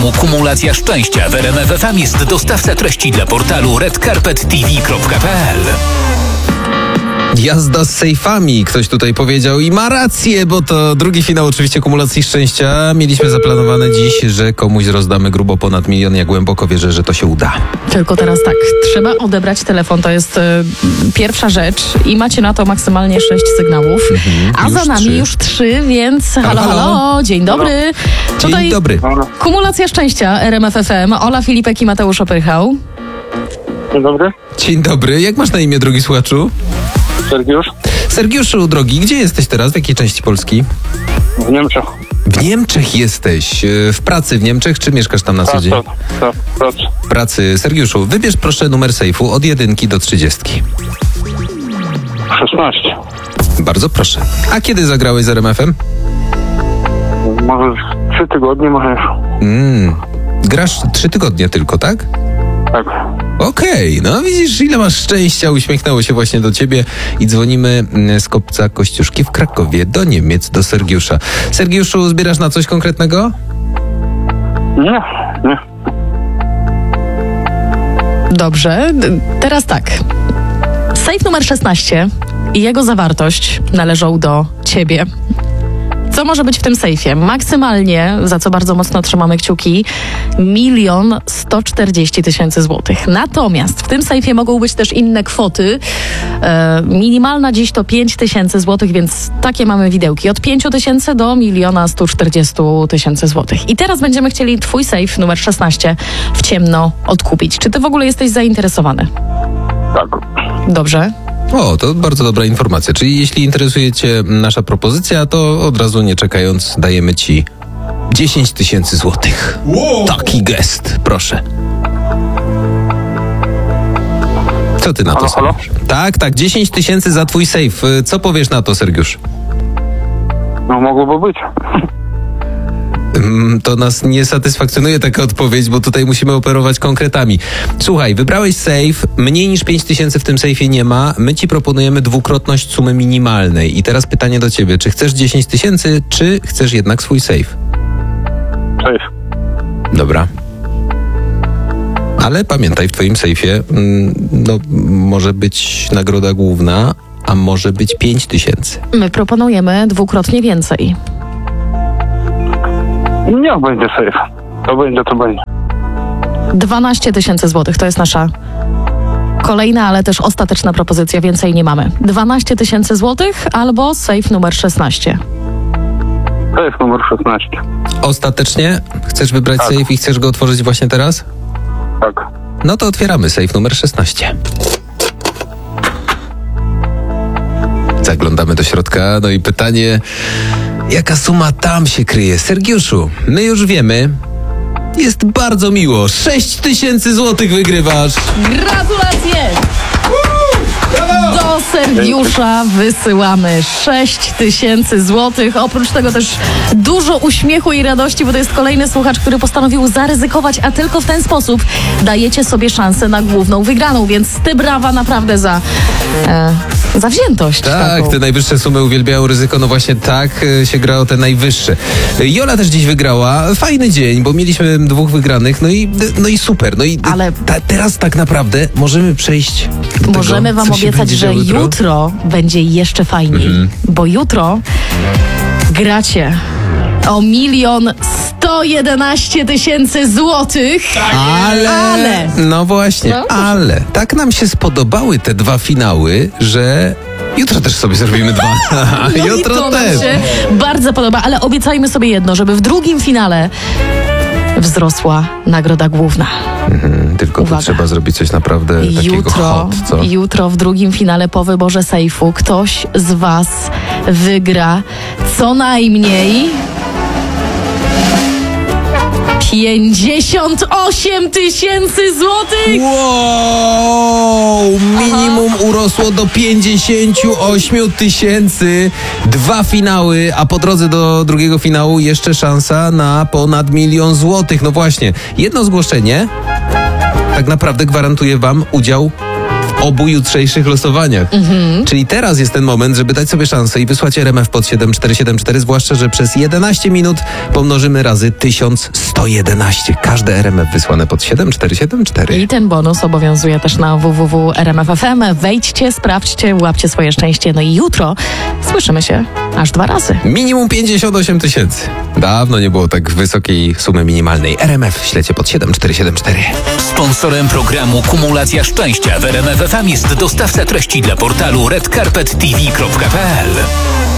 programu Kumulacja Szczęścia w RMF FM jest dostawca treści dla portalu redcarpettv.pl. Jazda z sejfami, ktoś tutaj powiedział i ma rację, bo to drugi finał oczywiście Kumulacji Szczęścia. Mieliśmy zaplanowane dziś, że komuś rozdamy grubo ponad 1 000 000. Ja głęboko wierzę, że to się uda. Tylko teraz tak, trzeba odebrać telefon, to jest pierwsza rzecz i macie na to maksymalnie 6 sygnałów, a za nami 3. już 3, więc halo, dzień dobry. Dzień dobry. Kumulacja Szczęścia, RMF FM, Ola Filipek i Mateusz Opyrchał. Dzień dobry. Dzień dobry, jak masz na imię, drogi słuchaczu? Sergiusz. Sergiuszu, drogi, gdzie jesteś teraz? W jakiej części Polski? W Niemczech. W Niemczech jesteś. W pracy w Niemczech, czy mieszkasz tam na co dzień? Tak. W pracy. Sergiuszu, wybierz proszę numer sejfu od 1 do 30. 16. Bardzo proszę. A kiedy zagrałeś z RMF-em? Może 3 tygodnie, może. Grasz 3 tygodnie tylko, tak? Tak. Okej, no widzisz, ile masz szczęścia, uśmiechnęło się właśnie do ciebie i dzwonimy z Kopca Kościuszki w Krakowie do Niemiec, do Sergiusza. Sergiuszu, zbierasz na coś konkretnego? Nie. Dobrze, teraz tak. Sejf numer 16 i jego zawartość należą do ciebie. Co może być w tym sejfie? Maksymalnie, za co bardzo mocno trzymamy kciuki, 1 140 000 złotych. Natomiast w tym sejfie mogą być też inne kwoty. Minimalna dziś to 5 000 złotych, więc takie mamy widełki. Od 5 000 do 1 140 000 złotych. I teraz będziemy chcieli twój sejf numer 16 w ciemno odkupić. Czy ty w ogóle jesteś zainteresowany? Tak. Dobrze. O, to bardzo dobra informacja. Czyli jeśli interesuje cię nasza propozycja, to od razu nie czekając dajemy ci 10 000 złotych. Wow. Taki gest, proszę. Co ty na to Halo? Tak, 10 000 za twój sejf. Co powiesz na to, Sergiusz? No mogłoby być. To nas nie satysfakcjonuje taka odpowiedź, bo tutaj musimy operować konkretami. Słuchaj, wybrałeś sejf, mniej niż 5 000 w tym sejfie nie ma, my ci proponujemy dwukrotność sumy minimalnej. I teraz pytanie do ciebie, czy chcesz 10 000, czy chcesz jednak swój sejf? Cześć. Dobra. Ale pamiętaj, w twoim sejfie może być nagroda główna, a może być 5 000. My proponujemy dwukrotnie więcej. Niech będzie safe. To będzie. 12 000 złotych to jest nasza kolejna, ale też ostateczna propozycja. Więcej nie mamy. 12 000 złotych albo sejf numer 16. Safe numer 16. Ostatecznie chcesz wybrać Tak. sejf i chcesz go otworzyć właśnie teraz? Tak. No to otwieramy sejf numer 16. Zaglądamy do środka, no i pytanie, jaka suma tam się kryje? Sergiuszu, my już wiemy, jest bardzo miło. 6 000 złotych wygrywasz. Gratulacje! Do Sergiusza wysyłamy 6 000 złotych. Oprócz tego też dużo uśmiechu i radości, bo to jest kolejny słuchacz, który postanowił zaryzykować, a tylko w ten sposób dajecie sobie szansę na główną wygraną, więc ty brawa naprawdę za wziętość. Tak, taką. te najwyższe sumy uwielbiają ryzyko, no właśnie tak się gra o te najwyższe. Jola też dziś wygrała. Fajny dzień, bo mieliśmy 2 wygranych, no i super. No i Ale teraz tak naprawdę możemy przejść do tego, możemy wam co się obiecać, będzie że działo jutro będzie jeszcze fajniej, bo jutro gracie o 1 111 000 złotych. Ale no właśnie, ale tak nam się spodobały te 2 finały, że jutro też sobie zrobimy 2. no Jutro i to też. nam się bardzo podoba, ale obiecajmy sobie jedno, żeby w drugim finale wzrosła nagroda główna. Tylko tu Uwaga. trzeba zrobić coś naprawdę takiego hot, co? Jutro w drugim finale po wyborze sejfu ktoś z was wygra co najmniej 58 000 złotych! Wow! Minimum urosło do 58 000. 2 finały, a po drodze do drugiego finału jeszcze szansa na ponad 1 000 000 złotych. No właśnie, jedno zgłoszenie tak naprawdę gwarantuje wam udział w obu jutrzejszych losowaniach. Czyli teraz jest ten moment, żeby dać sobie szansę i wysłać RMF pod 7474, zwłaszcza, że przez 11 minut pomnożymy razy 1111. Każde RMF wysłane pod 7474. I ten bonus obowiązuje też na www.rmf.fm. Wejdźcie, sprawdźcie, łapcie swoje szczęście. No i jutro słyszymy się aż 2 razy. Minimum 58 tysięcy. Dawno nie było tak wysokiej sumy minimalnej. RMF ślecie pod 7474. Sponsorem programu Kumulacja Szczęścia w RMF FM jest dostawca treści dla portalu redcarpettv.pl.